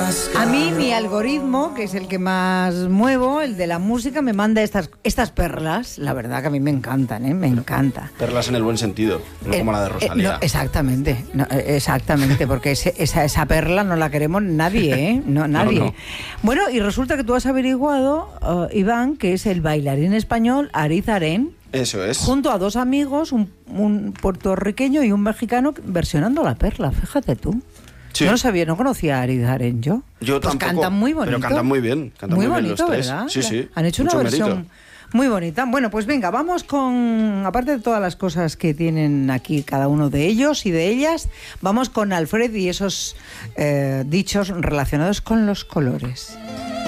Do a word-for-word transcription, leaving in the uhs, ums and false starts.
A mí mi algoritmo, que es el que más muevo, el de la música, me manda estas, estas perlas. La verdad que a mí me encantan, ¿eh? Me encanta. Perlas en el buen sentido, no Eh, como la de eh, Rosalía. no, exactamente, no, eh, exactamente, porque ese- esa, esa perla no la queremos nadie, ¿eh? No, nadie. No, no. Bueno, y resulta que tú has averiguado, uh, Iván, que es el bailarín español Ariz Aren, Eso es. junto a dos amigos, un, un puertorriqueño y un mexicano, versionando la perla, fíjate tú. Sí. Yo no sabía, no conocía a Ariz Aren, yo. Yo Pues tampoco, cantan muy bonito. pero cantan muy bien, cantan muy muy bien bonito, los tres. ¿verdad? Sí, sí, Han hecho una mucho versión mérito. muy bonita. Bueno, pues venga, vamos con, aparte de todas las cosas que tienen aquí cada uno de ellos y de ellas, vamos con Alfred y esos eh, dichos relacionados con los colores.